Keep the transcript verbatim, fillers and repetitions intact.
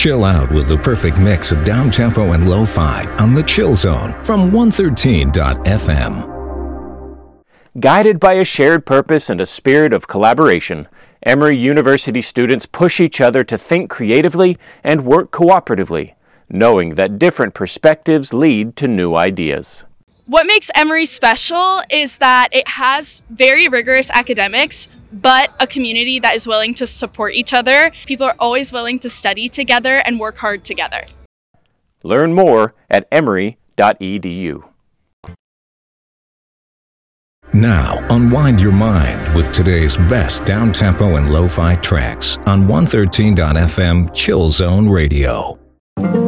Chill out with the perfect mix of down-tempo and lo-fi on the Chill Zone from one thirteen dot f m. Guided by a shared purpose and a spirit of collaboration, Emory University students push each other to think creatively and work cooperatively, knowing that different perspectives lead to new ideas. What makes Emory special is that it has very rigorous academics, but a community that is willing to support each other. People are always willing to study together and work hard together. Learn more at emory dot e d u. Now, unwind your mind with today's best down-tempo and lo-fi tracks on one thirteen dot f m Chill Zone Radio.